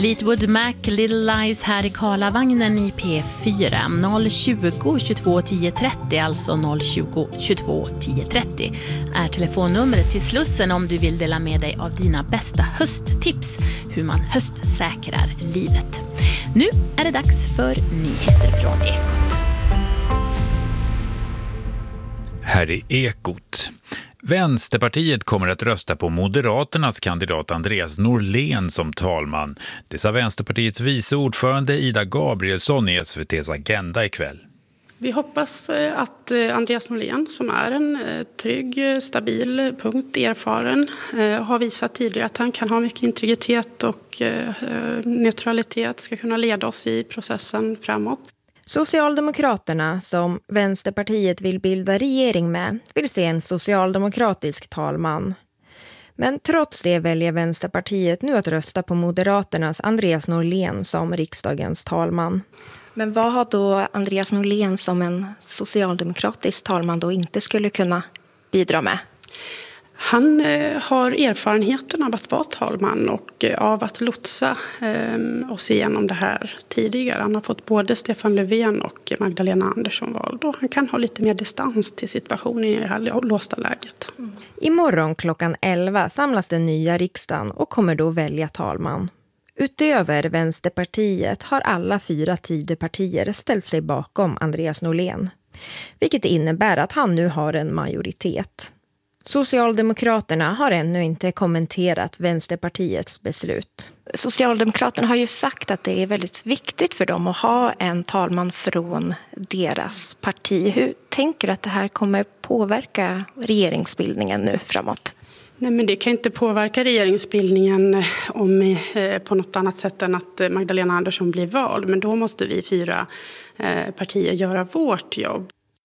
Fleetwood Mac, Little Lies här i Karlavagnen i P4. 020 22 10 30, alltså 020 22 10 30 är telefonnumret till Slussen om du vill dela med dig av dina bästa hösttips, hur man höstsäkrar livet. Nu är det dags för nyheter från Ekot. Här är Ekot. Vänsterpartiet kommer att rösta på Moderaternas kandidat Andreas Norlén som talman. Det sa Vänsterpartiets vice ordförande Ida Gabrielsson i SVT:s Agenda ikväll. Vi hoppas att Andreas Norlén, som är en trygg, stabil, erfaren, har visat tidigare att han kan ha mycket integritet och neutralitet, ska kunna leda oss i processen framåt. Socialdemokraterna, som Vänsterpartiet vill bilda regering med, vill se en socialdemokratisk talman. Men trots det väljer Vänsterpartiet nu att rösta på Moderaternas Andreas Norlén som riksdagens talman. Men vad har då Andreas Norlén som en socialdemokratisk talman då inte skulle kunna bidra med? Han har erfarenheten av att vara talman och av att lotsa oss igenom det här tidigare. Han har fått både Stefan Löfven och Magdalena Andersson vald och han kan ha lite mer distans till situationen i det här låsta läget. Imorgon klockan 11 samlas den nya riksdagen och kommer då välja talman. Utöver Vänsterpartiet har alla 4 Tidöpartier ställt sig bakom Andreas Norlén, vilket innebär att han nu har en majoritet. Socialdemokraterna har ännu inte kommenterat Vänsterpartiets beslut. Socialdemokraterna har ju sagt att det är väldigt viktigt för dem att ha en talman från deras parti. Hur tänker du att det här kommer påverka regeringsbildningen nu framåt? Nej, men det kan inte påverka regeringsbildningen på något annat sätt än att Magdalena Andersson blir vald. Men då måste vi 4 partier göra vårt jobb.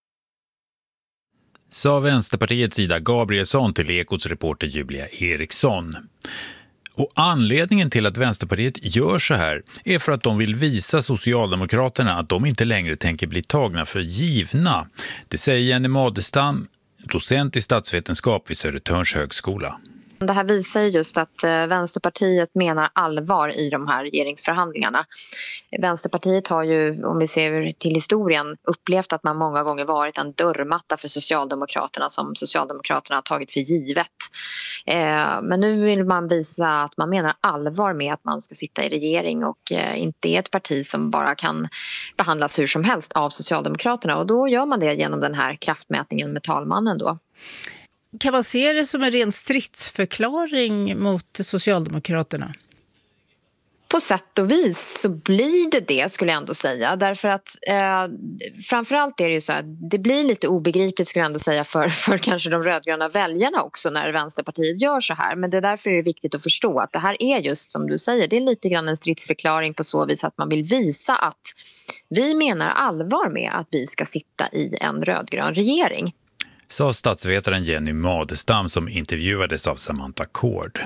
Sa Vänsterpartiets Ida Gabrielsson till Ekots reporter Julia Eriksson. Och anledningen till att Vänsterpartiet gör så här är för att de vill visa Socialdemokraterna att de inte längre tänker bli tagna för givna. Det säger Jenny Madestam, docent i statsvetenskap vid Södertörns högskola. Det här visar ju just att Vänsterpartiet menar allvar i de här regeringsförhandlingarna. Vänsterpartiet har ju, om vi ser till historien, upplevt att man många gånger varit en dörrmatta för Socialdemokraterna som Socialdemokraterna har tagit för givet. Men nu vill man visa att man menar allvar med att man ska sitta i regering och inte är ett parti som bara kan behandlas hur som helst av Socialdemokraterna. Och då gör man det genom den här kraftmätningen med talmannen då. Kan man se det som en ren stridsförklaring mot Socialdemokraterna? På sätt och vis så blir det skulle jag ändå säga. Därför att framförallt är det ju så att det blir lite obegripligt skulle jag ändå säga för kanske de rödgröna väljarna också när Vänsterpartiet gör så här. Men det är därför är det viktigt att förstå att det här är just som du säger. Det är lite grann en stridsförklaring på så vis att man vill visa att vi menar allvar med att vi ska sitta i en rödgrön regering. Sa statsvetaren Jenny Madestam som intervjuades av Samantha Kord.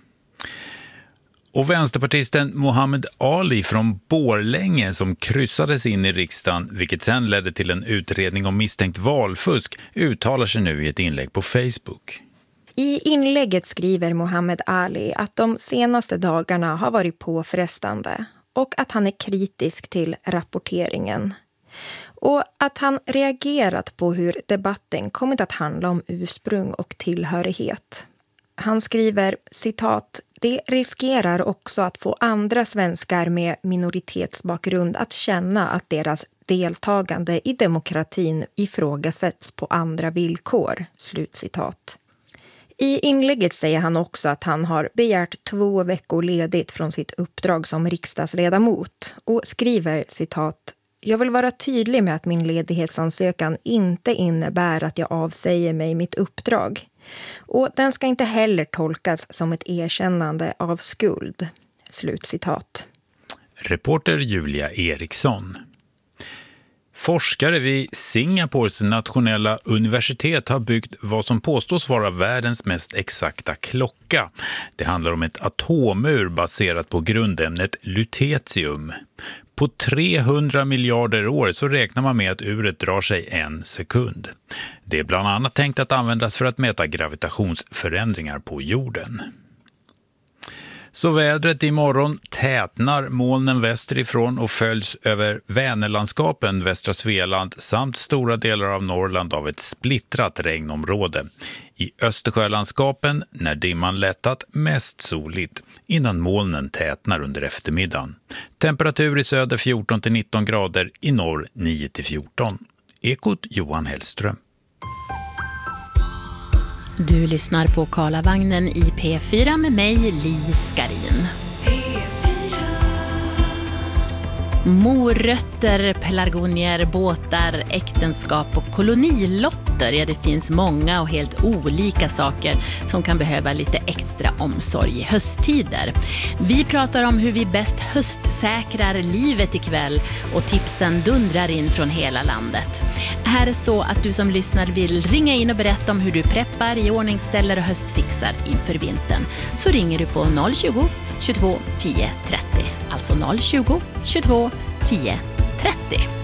Och vänsterpartisten Mohammed Ali från Borlänge som kryssades in i riksdagen, vilket sen ledde till en utredning om misstänkt valfusk, uttalar sig nu i ett inlägg på Facebook. I inlägget skriver Mohammed Ali att de senaste dagarna har varit påfrestande och att han är kritisk till rapporteringen. Och att han reagerat på hur debatten kommit att handla om ursprung och tillhörighet. Han skriver, citat, det riskerar också att få andra svenskar med minoritetsbakgrund att känna att deras deltagande i demokratin ifrågasätts på andra villkor, slutcitat. I inlägget säger han också att han har begärt 2 veckor ledigt från sitt uppdrag som riksdagsledamot och skriver, citat, jag vill vara tydlig med att min ledighetsansökan inte innebär att jag avsäger mig mitt uppdrag. Och den ska inte heller tolkas som ett erkännande av skuld. Slutcitat. Reporter Julia Eriksson. Forskare vid Singapores nationella universitet har byggt vad som påstås vara världens mest exakta klocka. Det handlar om ett atomur baserat på grundämnet lutetium. På 300 miljarder år så räknar man med att uret drar sig 1 sekund. Det är bland annat tänkt att användas för att mäta gravitationsförändringar på jorden. Så vädret imorgon tätnar molnen västerifrån och följs över Vänerlandskapen, västra Svealand samt stora delar av Norrland av ett splittrat regnområde. I Östersjölandskapen, när dimman lättat, mest soligt innan molnen tätnar under eftermiddagen. Temperatur i söder 14-19 grader, i norr 9-14. Ekot Johan Hellström. Du lyssnar på Karlavagnen i P4 med mig, Li Skarin. Morötter, pelargonier, båtar, äktenskap och kolonilotter. Ja, det finns många och helt olika saker som kan behöva lite extra omsorg i hösttider. Vi pratar om hur vi bäst höstsäkrar livet ikväll och tipsen dundrar in från hela landet. Är det så att du som lyssnar vill ringa in och berätta om hur du preppar, i ordningställer och höstfixar inför vintern, så ringer du på 020 22 10 30. Alltså 020 22 10 30.